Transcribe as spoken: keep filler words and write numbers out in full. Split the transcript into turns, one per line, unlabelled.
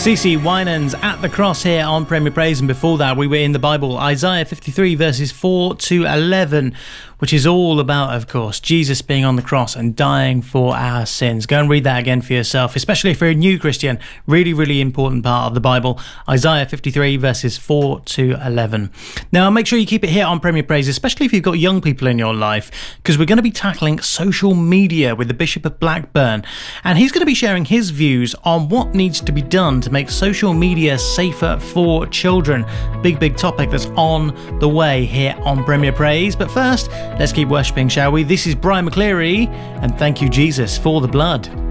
C C Winans at the cross here on Premier Praise, and before that we were in the Bible, Isaiah fifty-three verses four to eleven, which is all about, of course, Jesus being on the cross and dying for our sins. Go and read that again for yourself, especially if you're a new Christian. Really, really important part of the Bible, Isaiah fifty-three verses four to eleven. Now, make sure you keep it here on Premier Praise, especially if you've got young people in your life, because we're going to be tackling social media with the Bishop of Blackburn, and he's going to be sharing his views on what needs to be done to make social media safer for children. Big, big topic that's on the way here on Premier Praise. But first, let's keep worshipping, shall we? This is Brian McCleary, and thank you, Jesus, for the blood.